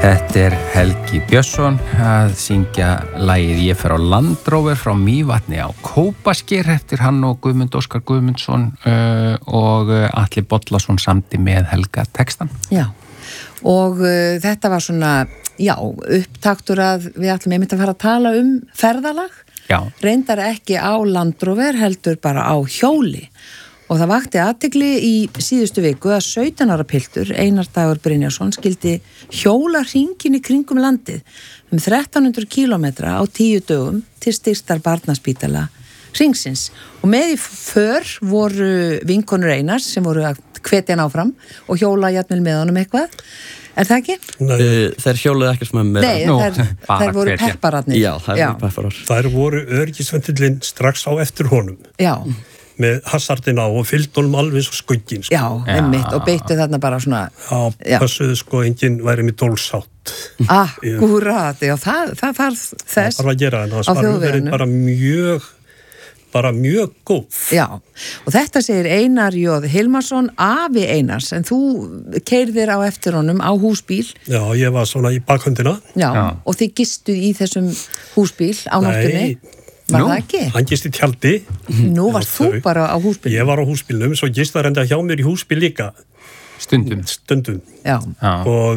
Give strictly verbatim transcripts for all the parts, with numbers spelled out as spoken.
Þetta er Helgi Björnsson að syngja lagið Ég fer á Land Rover frá Mývatni á Kópasker eftir hann og Guðmund Óskar Guðmundsson uh, og Atli Bollason samdi með Helga textan. Já, og uh, þetta var svona, já, upptaktur að við ætlum einmitt að fara að tala um ferðalag. Já. Reyndar ekki á Land Rover, heldur bara á hjóli. Og það vakti athygli í síðustu viku að sautján ára piltur, Einar Dagur Brynjarsson, skildi hjóla hringinn í kringum landið um þrettán hundruð kílómetra á tíu dögum til styrktar barnaspítala hringsins. Og með í för voru vinkonur Einars sem voru að hvetja hann áfram og hjóla jafnvel með honum eitthvað. Er það ekki? Nei. Þeir hjóluðu ekkert með mér. Nei, Nú, þær, þær voru peppararnir. Já, þær voru pepparar. Þær voru öryggisventillinn strax á eftir honum. Já. Með hasardin á og fylgd honum alveg svo skugginn. Sko. Já, einmitt, og beittu þarna bara svona... Já, passuðu sko enginn væri með dólsátt. Akkúrat, já, það, það þarf þess það þarf að gera, en það var verið bara mjög, bara mjög góð. Já, og þetta segir Einar Jóð Hilmarsson, afi Einars, en þú keyrðir á eftir honum á húsbíl. Já, ég var svona í bakhöndina. Já, já. Og þið gistuð í þessum húsbíl á nóttunni. Nei. Var Nú? það ekki? Hann gist í tjaldi. Nú varst þú bara á húsbílnum. Ég var á húsbílnum, svo gist það reynda hjá mér í húsbíl líka. Stundum. Stundum. Já. Já. Og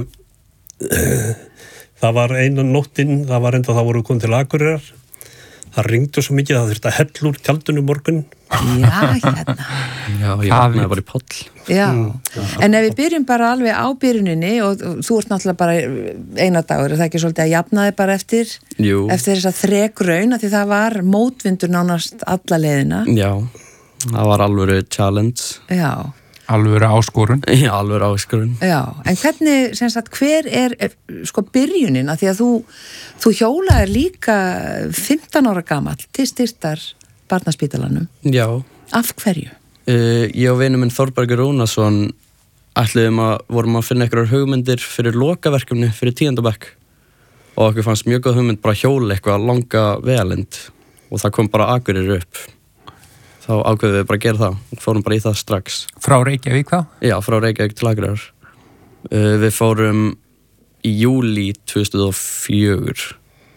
uh, það var einu nóttin, það var reynda það voru komið til Akureyrar. Það ringdu svo mikið að það þurfti að hella úr tjaldinu morgun. Já, hérna. Já, ég vaknaði bara í poll. Já, en ef við byrjum bara alveg á byrjuninni og, og þú ert náttúrulega bara Einar Dagur, er það ekki svolítið að jafna þig bara eftir, Jú. eftir þess að þrekraun, af því það var mótvindur nánast alla leiðina. Já, það var alvöru challenge. Já. Alvöru áskorun. Já, alvöru áskorun. Já, en hvernig, sem sagt, hver er sko byrjunin, af því að þú, þú hjólaðir líka fimmtán ára gamall til styrktar barnaspítalanum. Já. Af hverju? Uh, ég og vinur minn Þórbergur Rúnarsson ætluðum að, vorum að finna einhverjar hugmyndir fyrir lokaverkefni fyrir tíundabekk og okkur fannst mjög góð hugmynd bara hjóla eitthvað langa vegalend og það kom bara Akureyri upp. Þá ákveðum við bara að gera það og fórum bara í það strax. Frá Reykjavík þá? Já, frá Reykjavík til Akureyrar. Uh, við fórum í júlí tvö þúsund og fjögur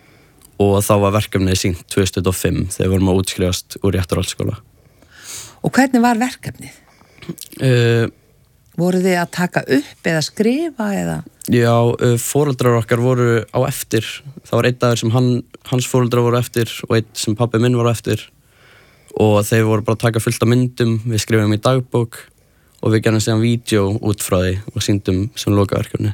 og þá var verkefnið sýnt tvö þúsund og fimm þegar við vorum að útskrifast úr Réttarholtsskóla. Og hvernig var verkefnið? Uh, Voru þið að taka upp eða skrifa eða? Já, uh, foreldrar okkar voru á eftir. Það var einn dagur sem hann, hans foreldrar voru eftir og einn sem pabbi minn var á eftir. Og þeir voru bara að taka fullt af myndum, við skrifum í dagbók og við gerðum síðan vídeo út frá því og sýndum sem lokaverkefni.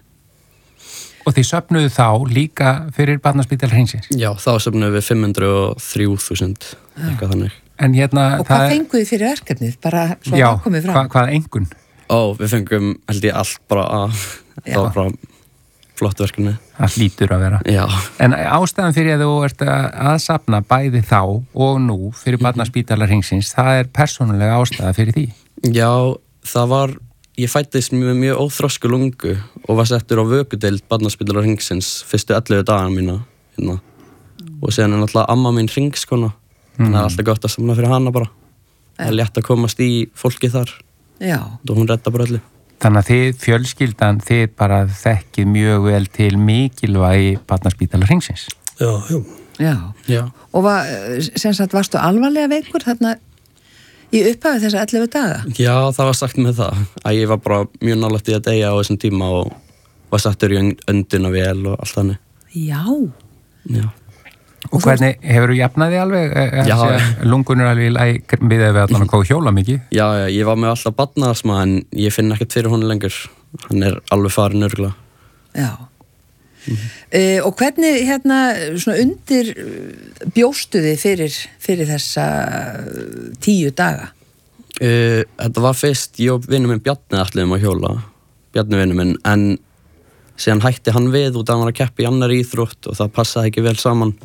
Og þið söfnuðu þá líka fyrir barnaspítala hringsins? Já, þá söfnuðu við fimm hundruð og þrjú þúsund, eitthvað þannig. En hérna, og hvað fenguðu þið fyrir verkefnið? Bara svo já, að komið fram. Hva, hvað engun? Ó, við fengum held ég allt bara að, það var bara flott verkefni. Það hlýtur að vera. Já. En ástæðan fyrir að þú ert að, að safna bæði þá og nú fyrir barnaspítala hringsins, það er persónulega ástæða fyrir því? Já, það var, ég fættist mjög, mjög óþrosku lungu og var settur á vökudeild barnaspítala hringsins fyrstu ellefu dagana mína hérna. Og síðan er náttúrulega amma mín hringskona. Mm. Það er alltaf gott að samla fyrir hana bara. Það er létt að komast í fólki þar. Já. Og hún redda bara öllu. Þannig að þið, fjölskyldan, þið bara þekkið mjög vel til mikilvægi barnaspítala hringsins. Já, jú. Já. Já. Og var, sem sagt, varstu alvarlega veikur þarna í upphafi þessa ellefu daga? Já, það var sagt með það. Að ég var bara mjög nálægt í að deyja á þessum tíma og var settur í öndina vel og allt þannig. Já. Já. Og hvernig, hefur þú jafnaði alveg? Já. Lungunur alveg í lagi við að við allan að kóða hjóla mikið? Já, já, ég var með alltaf barnaðasma en ég finn ekkert fyrir honum lengur. Hann er alveg farin örgulega. Já. Mm-hmm. Uh, og hvernig, hérna, svona undir bjóstuði fyrir, fyrir þessa tíu daga? Uh, þetta var fyrst, ég og vinur minn Bjarni ætluðum að hjóla. Bjarni vinur minn, en síðan hætti hann við út að hann var að keppa í annar íþrótt og það passaði ekki vel saman.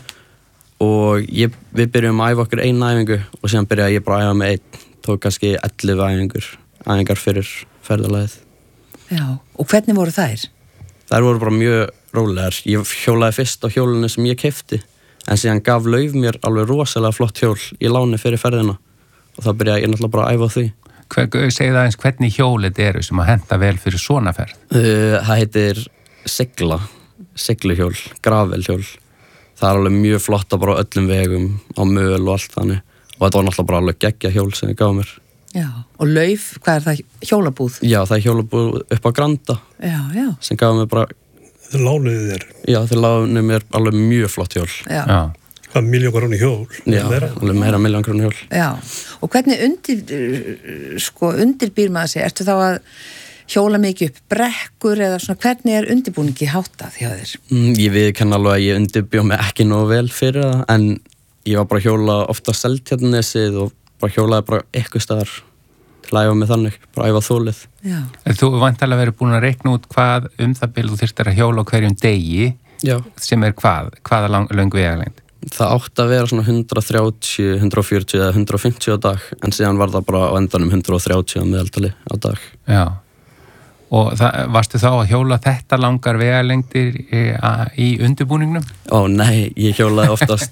Og ég, við byrjum að æfa okkur eina æfingu og síðan byrjaði ég bara að æfa með einn. Tók kannski ellefu æfingur, æfingar fyrir ferðalagið. Já, og hvernig voru þær? Þær voru bara mjög rólegar. Ég hjólaði fyrst á hjólinu sem ég keypti, en síðan gaf Lauf mér alveg rosalega flott hjól í láni fyrir ferðina og þá byrjaði ég náttúrulega bara að æfa á því. Segðu það eins hvernig hjól þetta eru sem að henta vel fyrir svona ferð? Uh, það heitir sigla, sigluhjól, gravelhjól. Það er alveg mjög flotta bara á öllum vegum, á möl og allt þannig. Og þetta var náttúrulega bara alveg geggja hjól sem þið gáði mér. Já, og lauf, hvað er það, hjólabúð? Já, það er hjólabúð upp á Granda. Já, já. Sem gáði mér bara... Þið lánuðu þér? Já, þið lánuðu mér alveg mjög flott hjól. Já. Já. Hvað, miljón krónu hjól? Já, alveg meira miljón krónu hjól. Já, og hvernig undir, sko, undirbýr maður sig? Ertu þá að hjóla mikið upp brekkur eða svona, hvernig er undirbúningi háttað hjá þér? Mm, ég viðurkenni alveg að ég undirbjó mig ekki nógu vel fyrir það, en ég var bara að hjóla ofta Seltjarnarnesið og bara hjólaði bara eitthvað staðar til að æfa mig þannig, bara æfa þólið. Já. Þú væntanlega verið búin að reikna út hvað um það bil þú þyrftir að hjóla á hverjum degi Já. Sem er hvað, hvaða lang, löng vegalengd? Það átti að vera svona hundrað þrjátíu, hundrað fjörutíu eða hundrað fimmtíu á dag, en síðan var það bara á endanum hundrað þrjátíu á meðaltali á dag. Já. Og það, varstu þá að hjóla þetta langar vegalengdir í, í undirbúningnum? Ó nei, ég hjólaði oftast